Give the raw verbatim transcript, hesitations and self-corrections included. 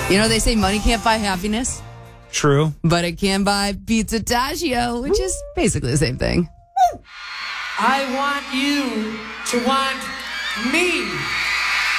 You know, they say money can't buy happiness, True. but it can buy pizza Taggio, which is basically the same thing. I want you to want me.